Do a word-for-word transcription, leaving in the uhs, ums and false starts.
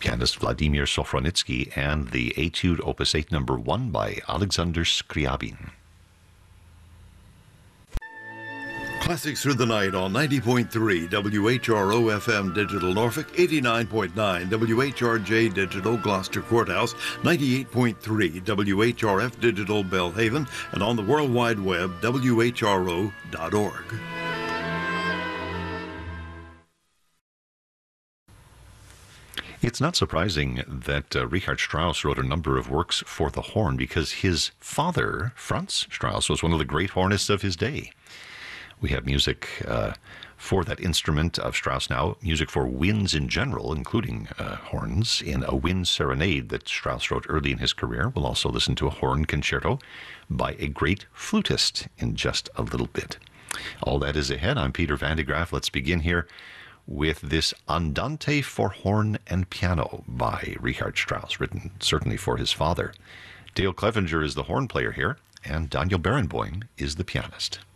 pianist Vladimir Sofronitsky, and the Etude Opus eight number one by Alexander Scriabin. Classics Through the Night on ninety point three W H R O F M Digital Norfolk, eighty-nine point nine W H R J Digital Gloucester Courthouse, ninety-eight point three W H R F Digital Belhaven, and on the World Wide Web, W H R O dot org. It's not surprising that uh, Richard Strauss wrote a number of works for the horn, because his father, Franz Strauss, was one of the great hornists of his day. We have music uh, for that instrument of Strauss now, music for winds in general, including uh, horns, in a wind serenade that Strauss wrote early in his career. We'll also listen to a horn concerto by a great flutist in just a little bit. All that is ahead. I'm Peter Van de Graaff. Let's begin here with this Andante for horn and piano by Richard Strauss, written certainly for his father. Dale Clevenger is the horn player here, and Daniel Barenboim is the pianist.